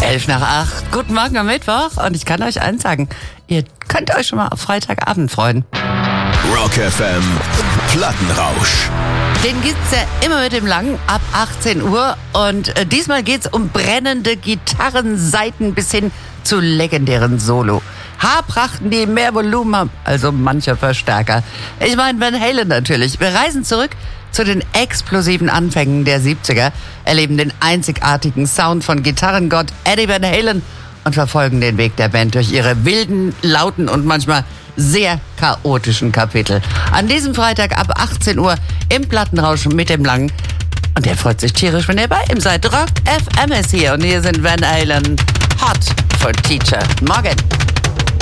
7:11. Guten Morgen am Mittwoch und ich kann euch eins sagen, ihr könnt euch schon mal auf Freitagabend freuen. Rock FM Plattenrausch. Den gibt's ja immer mit dem Langen ab 18 Uhr und diesmal geht's um brennende Gitarrensaiten bis hin zu legendären Solo. Haarprachten, die mehr Volumen haben, also mancher Verstärker. Ich meine Van Halen natürlich. Wir reisen zurück zu den explosiven Anfängen der 70er, erleben den einzigartigen Sound von Gitarrengott Eddie Van Halen und verfolgen den Weg der Band durch ihre wilden, lauten und manchmal sehr chaotischen Kapitel. An diesem Freitag ab 18 Uhr im Plattenrausch mit dem Langen. Und er freut sich tierisch, wenn ihr bei ihm seid. Rock FM ist hier und hier sind Van Halen. Hot for Teacher. Morgen.